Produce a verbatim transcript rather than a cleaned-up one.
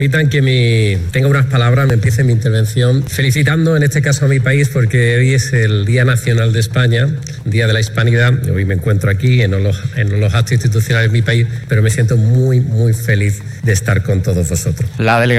Permitan que mi, tenga unas palabras, me empiece mi intervención felicitando en este caso a mi país porque hoy es el Día Nacional de España, Día de la Hispanidad. Hoy me encuentro aquí en los, en los actos institucionales de mi país, pero me siento muy, muy feliz de estar con todos vosotros. La delegación